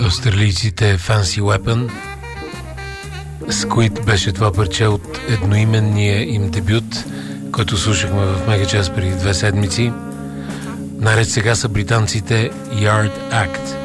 Австралийците Fancy Weapon. Squid беше това парче от едноименния им дебют, който слушахме в Мегачас преди 2 седмици. Наред сега са британците Yard Act.